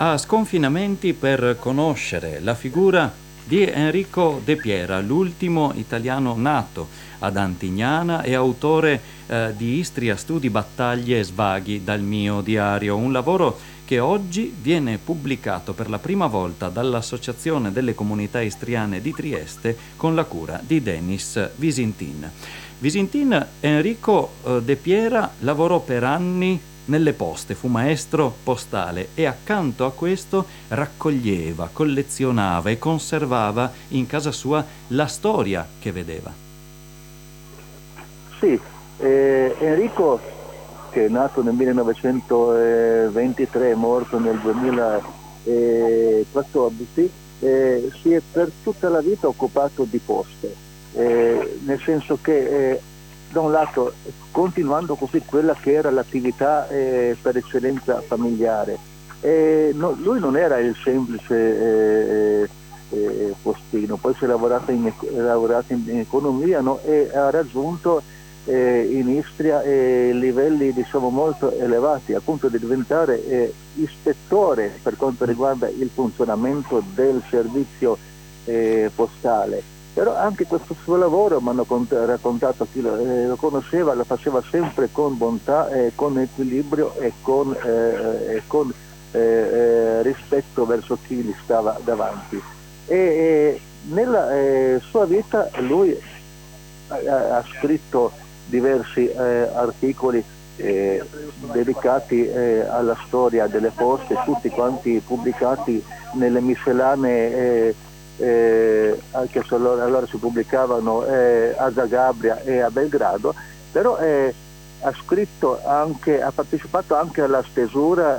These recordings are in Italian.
a Sconfinamenti per conoscere la figura di Enrico De Piera, l'ultimo italiano nato ad Antignana e autore di Istria, studi, battaglie e svaghi dal mio diario, un lavoro che oggi viene pubblicato per la prima volta dall'Associazione delle Comunità Istriane di Trieste con la cura di Denis Visintin. Visintin Enrico De Piera lavorò per anni nelle poste, fu maestro postale e accanto a questo raccoglieva, collezionava e conservava in casa sua la storia che vedeva. Sì, Enrico, che è nato nel 1923 morto nel 2014, si è per tutta la vita occupato di poste, nel senso che da un lato continuando così quella che era l'attività per eccellenza familiare, lui non era il semplice postino, poi si è lavorato in economia, no? E ha raggiunto in Istria livelli diciamo molto elevati, al punto di diventare ispettore per quanto riguarda il funzionamento del servizio postale. Però anche questo suo lavoro, mi hanno raccontato chi lo conosceva, lo faceva sempre con bontà, con equilibrio e con rispetto verso chi gli stava davanti. Nella sua vita lui ha scritto diversi articoli dedicati alla storia delle poste, tutti quanti pubblicati nelle miscelanee che allora si pubblicavano a Zagabria e a Belgrado, però ha partecipato anche alla stesura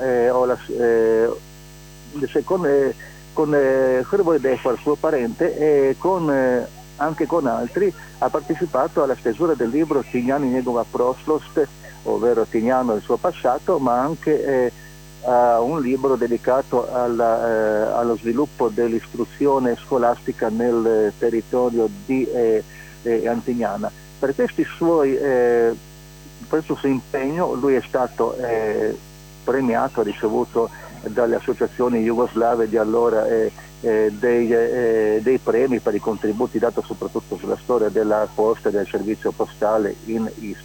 con Hrvoje Defar, suo parente, e anche con altri ha partecipato alla stesura del libro Tignani njegova prošlost, ovvero Tignano e il suo passato, ma anche a un libro dedicato allo sviluppo dell'istruzione scolastica nel territorio di Antignana. Per per questo suo impegno lui è stato premiato, ha ricevuto dalle associazioni jugoslave di allora dei premi per i contributi dati soprattutto sulla storia della posta e del servizio postale in Istria.